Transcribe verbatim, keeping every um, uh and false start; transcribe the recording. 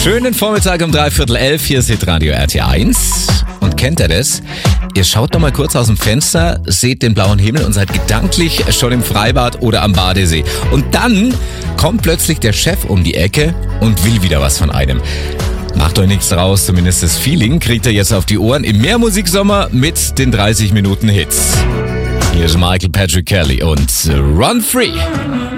Schönen Vormittag um dreiviertel elf, hier ist Hitradio R T eins. Und kennt ihr das? Ihr schaut noch mal kurz aus dem Fenster, seht den blauen Himmel und seid gedanklich schon im Freibad oder am Badesee. Und dann kommt plötzlich der Chef um die Ecke und will wieder was von einem. Macht euch nichts draus, zumindest das Feeling kriegt ihr jetzt auf die Ohren im Mehrmusiksommer mit den dreißig Minuten Hits. Hier ist Michael Patrick Kelly und Run Free.